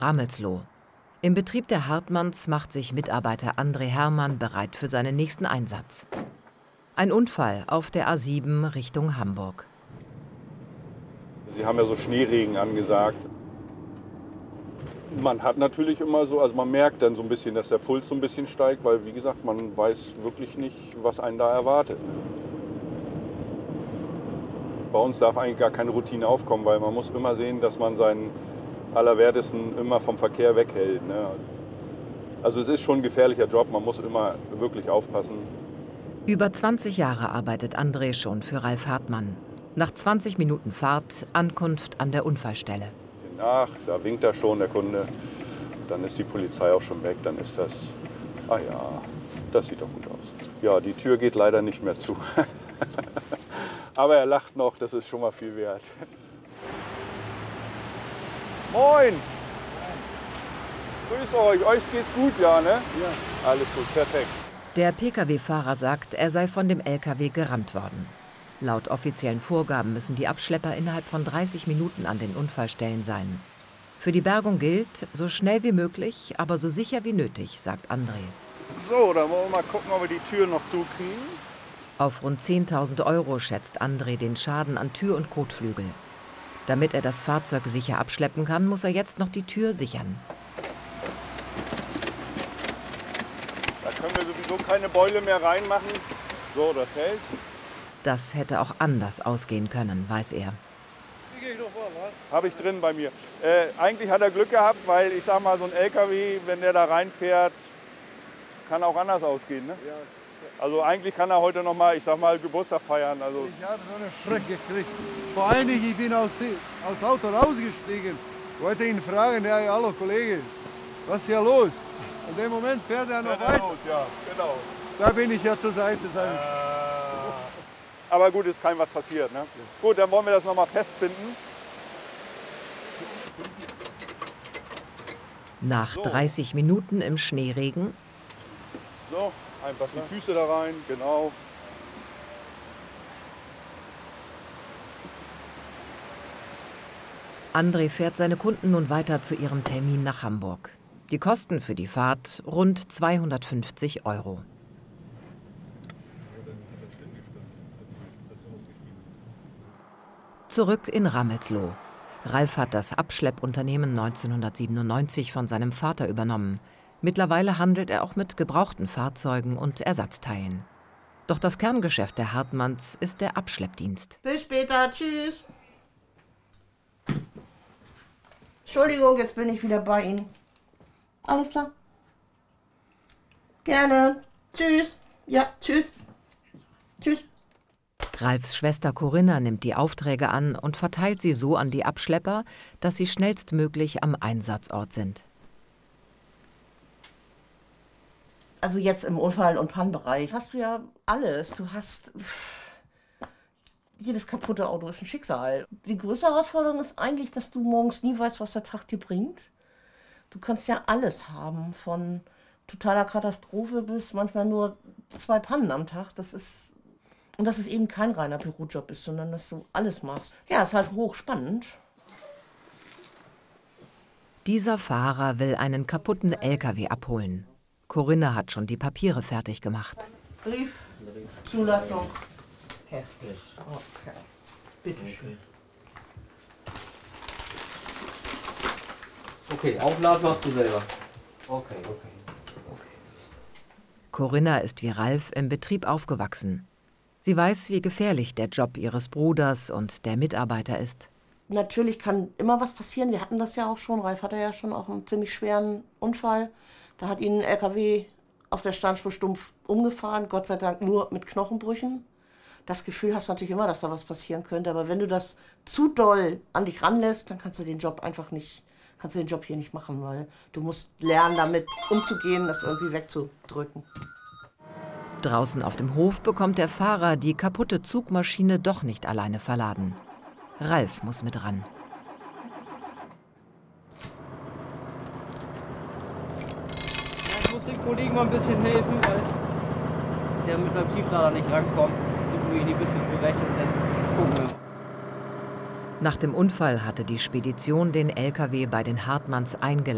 Ramelsloh. Im Betrieb der Hartmanns macht sich Mitarbeiter André Herrmann bereit für seinen nächsten Einsatz. Ein Unfall auf der A7 Richtung Hamburg. Sie haben ja so Schneeregen angesagt. Man hat natürlich immer so, also man merkt dann so ein bisschen, dass der Puls so ein bisschen steigt, weil wie gesagt, man weiß wirklich nicht, was einen da erwartet. Bei uns darf eigentlich gar keine Routine aufkommen, weil man muss immer sehen, dass man seinen Allerwertesten immer vom Verkehr weghält. Ne? Also es ist schon ein gefährlicher Job, man muss immer wirklich aufpassen. Über 20 Jahre arbeitet André schon für Ralf Hartmann. Nach 20 Minuten Fahrt, Ankunft an der Unfallstelle. Ach, da winkt er schon, der Kunde. Dann ist die Polizei auch schon weg, dann ist das, ah ja, das sieht doch gut aus. Ja, die Tür geht leider nicht mehr zu. Aber er lacht noch, das ist schon mal viel wert. Moin! Grüß euch geht's gut, ja, ne? Ja. Alles gut, perfekt. Der Pkw-Fahrer sagt, er sei von dem Lkw gerammt worden. Laut offiziellen Vorgaben müssen die Abschlepper innerhalb von 30 Minuten an den Unfallstellen sein. Für die Bergung gilt, so schnell wie möglich, aber so sicher wie nötig, sagt André. So, dann wollen wir mal gucken, ob wir die Tür noch zukriegen. Auf rund 10.000 € schätzt André den Schaden an Tür und Kotflügel. Damit er das Fahrzeug sicher abschleppen kann, muss er jetzt noch die Tür sichern. Da können wir sowieso keine Beule mehr reinmachen. So, das hält. Das hätte auch anders ausgehen können, weiß er. Habe ich drin bei mir. Eigentlich hat er Glück gehabt, weil ich sag mal, so ein LKW, wenn der da reinfährt, kann auch anders ausgehen. Ne? Ja. Also eigentlich kann er heute noch mal, ich sag mal, Geburtstag feiern. Also ich habe so einen Schreck gekriegt. Vor allen Dingen, ich bin aus Auto rausgestiegen. Wollte ihn fragen, ja, hallo Kollege, was ist hier los? In dem Moment fährt er noch weiter. Ja, genau. Da bin ich ja zur Seite. Aber gut, ist kein was passiert. Ne? Ja. Gut, dann wollen wir das noch mal festbinden. Nach 30 Minuten im Schneeregen. So, einfach die Füße da rein, genau. André fährt seine Kunden nun weiter zu ihrem Termin nach Hamburg. Die Kosten für die Fahrt rund 250 €. Zurück in Ramelsloh. Ralf hat das Abschleppunternehmen 1997 von seinem Vater übernommen. Mittlerweile handelt er auch mit gebrauchten Fahrzeugen und Ersatzteilen. Doch das Kerngeschäft der Hartmanns ist der Abschleppdienst. Bis später, tschüss. Entschuldigung, jetzt bin ich wieder bei Ihnen. Alles klar. Gerne. Tschüss. Ja, tschüss. Tschüss. Ralfs Schwester Corinna nimmt die Aufträge an und verteilt sie so an die Abschlepper, dass sie schnellstmöglich am Einsatzort sind. Also jetzt im Unfall- und Pannenbereich hast du ja alles. Du hast... Jedes kaputte Auto ist ein Schicksal. Die größte Herausforderung ist eigentlich, dass du morgens nie weißt, was der Tag dir bringt. Du kannst ja alles haben, von totaler Katastrophe bis manchmal nur 2 Pannen am Tag. Und dass es eben kein reiner Bürojob ist, sondern dass du alles machst. Ja, ist halt hochspannend. Dieser Fahrer will einen kaputten LKW abholen. Corinna hat schon die Papiere fertig gemacht. Brief, Zulassung, heftig. Okay, bitte schön. Okay, Aufladen machst du selber. Okay. Corinna ist wie Ralf im Betrieb aufgewachsen. Sie weiß, wie gefährlich der Job ihres Bruders und der Mitarbeiter ist. Natürlich kann immer was passieren. Wir hatten das ja auch schon. Ralf hatte ja schon auch einen ziemlich schweren Unfall. Da hat ihn ein LKW auf der Standspur stumpf umgefahren. Gott sei Dank nur mit Knochenbrüchen. Das Gefühl hast du natürlich immer, dass da was passieren könnte. Aber wenn du das zu doll an dich ranlässt, dann kannst du den Job hier nicht machen, weil du musst lernen, damit umzugehen, das irgendwie wegzudrücken. Draußen auf dem Hof bekommt der Fahrer die kaputte Zugmaschine doch nicht alleine verladen. Ralf muss mit ran. Ich muss dem Kollegen mal ein bisschen helfen, weil der mit seinem Tieflader nicht rankommt. Gucken wir ihn ein bisschen zurecht und dann gucken wir. Nach dem Unfall hatte die Spedition den LKW bei den Hartmanns eingeladen.